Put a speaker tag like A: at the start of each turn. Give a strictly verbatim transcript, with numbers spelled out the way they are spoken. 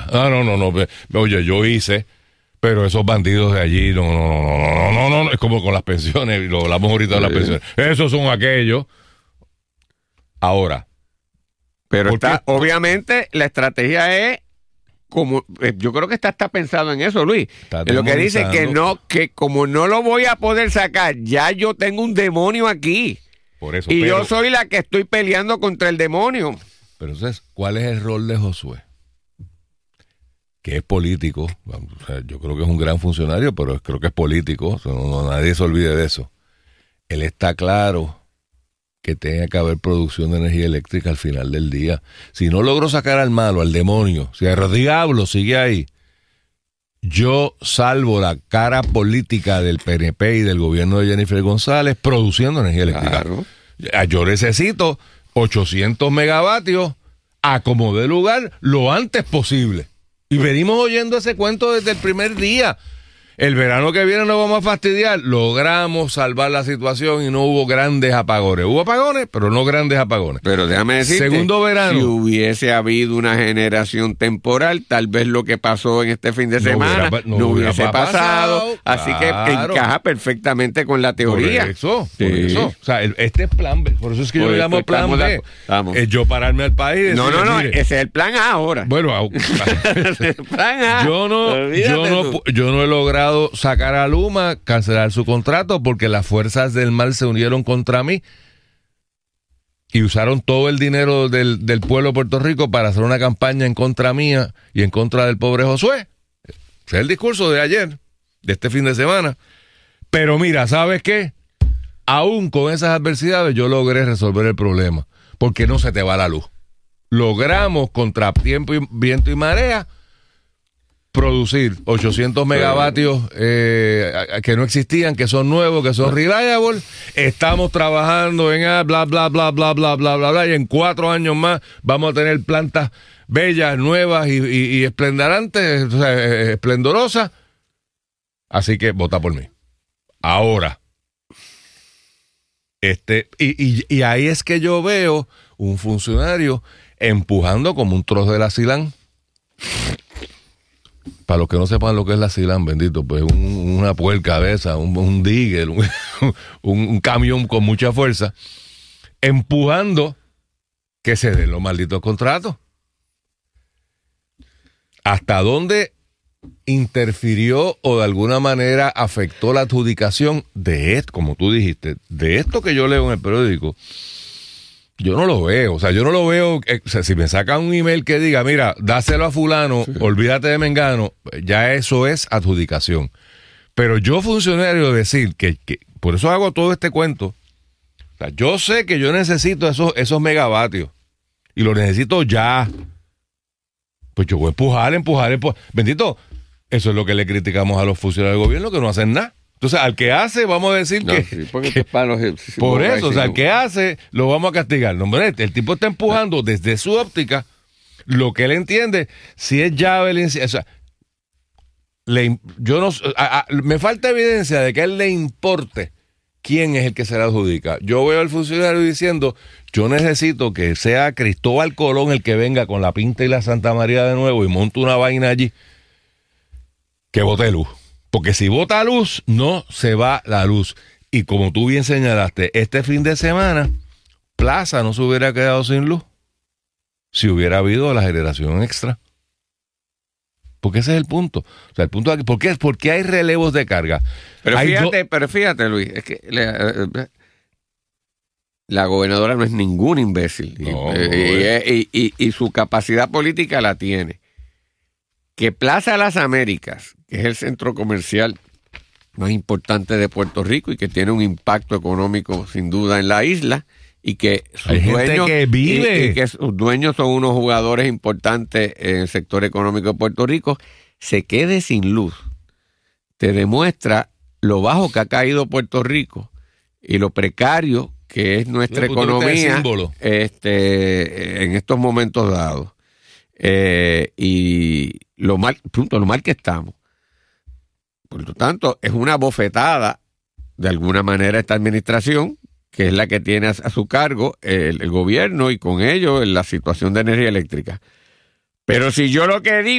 A: Ah, no, no, no. Oye, yo hice, pero esos bandidos de allí, no, no, no, no, no, no, no. Es como con las pensiones, lo hablamos ahorita de las pensiones. Esos son aquellos. Ahora.
B: Pero está, obviamente, la estrategia es como, yo creo que está, está pensado en eso, Luis. En lo que dice que no, que como no lo voy a poder sacar, ya yo tengo un demonio aquí.
A: Por eso,
B: y
A: pero,
B: yo soy la que estoy peleando contra el demonio.
A: Pero entonces, ¿cuál es el rol de Josué? Que es político. O sea, yo creo que es un gran funcionario, pero creo que es político. O sea, no, no, nadie se olvide de eso. Él está claro que tenga que haber producción de energía eléctrica al final del día. Si no logro sacar al malo, al demonio, si el diablo sigue ahí, yo salvo la cara política del P N P y del gobierno de Jennifer González produciendo energía eléctrica. Claro. Yo necesito ochocientos megavatios a como dé lugar lo antes posible. Y venimos oyendo ese cuento desde el primer día. El verano que viene nos vamos a fastidiar. Logramos salvar la situación y no hubo grandes apagones. Hubo apagones, pero no grandes apagones.
B: Pero déjame decirte,
A: segundo verano,
B: si hubiese habido una generación temporal, tal vez lo que pasó en este fin de semana no, hubiera, no, no hubiese pasado. pasado así claro. que encaja perfectamente con la teoría.
A: Por eso, por sí. eso. O sea, este es plan B. Por eso es que por yo le llamo plan B. Es yo pararme al país y decir,
B: no, no, no,
A: mire,
B: ese es el plan A ahora.
A: Bueno,
B: plan A.
A: Yo no, yo no, yo no he logrado sacar a Luma, cancelar su contrato porque las fuerzas del mal se unieron contra mí y usaron todo el dinero del, del pueblo de Puerto Rico para hacer una campaña en contra mía y en contra del pobre Josué. Ese es el discurso de ayer, de este fin de semana. Pero mira, ¿sabes qué? Aún con esas adversidades yo logré resolver el problema porque no se te va la luz. Logramos contra tiempo y viento y marea producir ochocientos megavatios eh, que no existían, que son nuevos, que son reliable. Estamos trabajando en ah, bla, bla, bla, bla, bla, bla, bla, bla, y en cuatro años más vamos a tener plantas bellas, nuevas y, y, y esplendorantes, o sea, esplendorosas. Así que vota por mí. Ahora, este, y, y, y ahí es que yo veo un funcionario empujando como un trozo de la Silán. Para los que no sepan lo que es la Silán, bendito, pues un, una puerca de esa, un, un digger, un, un, un camión con mucha fuerza, empujando que se den los malditos contratos. ¿Hasta dónde interfirió o de alguna manera afectó la adjudicación de esto, como tú dijiste, de esto que yo leo en el periódico? Yo no lo veo, o sea, yo no lo veo, eh, o sea, si me sacan un email que diga, mira, dáselo a fulano, sí, olvídate de Mengano, ya eso es adjudicación. Pero yo, funcionario, decir que, que por eso hago todo este cuento, o sea, yo sé que yo necesito esos, esos megavatios, y los necesito ya, pues yo voy a empujar, empujar, empujar. Bendito, eso es lo que le criticamos a los funcionarios del gobierno, que no hacen nada. Entonces, al que hace, vamos a decir no, que... Sí, que los, si por eso, o sea, al que hace, lo vamos a castigar. No, hombre, el tipo está empujando desde su óptica lo que él entiende, si es llave, o sea, le, yo no, a, a, me falta evidencia de que a él le importe quién es el que se la adjudica. Yo veo al funcionario diciendo, yo necesito que sea Cristóbal Colón el que venga con la Pinta y la Santa María de nuevo y monte una vaina allí que bote luz. Porque si bota luz, no se va la luz. Y como tú bien señalaste, este fin de semana, Plaza no se hubiera quedado sin luz si hubiera habido la generación extra. Porque ese es el punto. O sea, el punto aquí, ¿por qué? Porque hay relevos de carga.
B: Pero
A: hay
B: fíjate,
A: do...
B: pero fíjate, Luis, es que la, la gobernadora no es ningún imbécil. No, y, y, y, y, y su capacidad política la tiene. Que Plaza Las Américas, que es el centro comercial más importante de Puerto Rico y que tiene un impacto económico sin duda en la isla, y que sus
A: hay
B: dueños
A: gente que vive.
B: Y, y que sus dueños son unos jugadores importantes en el sector económico de Puerto Rico, se quede sin luz. Te demuestra lo bajo que ha caído Puerto Rico y lo precario que es nuestra economía este, en estos momentos dados. Eh, y lo mal, punto, lo mal que estamos. Por lo tanto, es una bofetada de alguna manera esta administración, que es la que tiene a, a su cargo el, el gobierno y con ello la situación de energía eléctrica. Pero si yo lo que digo